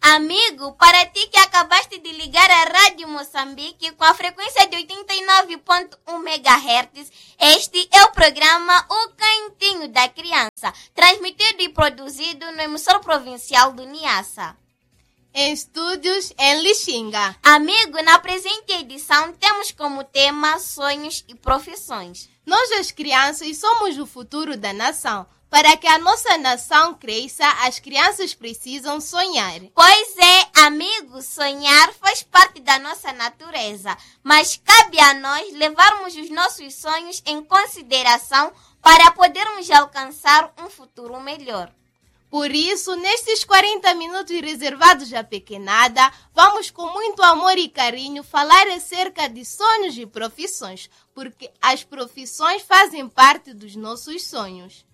Amigo, para ti que acabaste de ligar a Rádio Moçambique com a frequência de 89.1 MHz, este é o programa O Cantinho da Criança, transmitido e produzido no emissor provincial do Niassa. Em estúdios em Lixinga. Amigo, na presente edição temos como tema sonhos e profissões. Nós, as crianças, somos o futuro da nação. Para que a nossa nação cresça, as crianças precisam sonhar. Pois é, amigo, sonhar faz parte da nossa natureza, mas cabe a nós levarmos os nossos sonhos em consideração para podermos alcançar um futuro melhor. Por isso, nestes 40 minutos reservados à pequenada, vamos com muito amor e carinho falar acerca de sonhos e profissões, porque as profissões fazem parte dos nossos sonhos.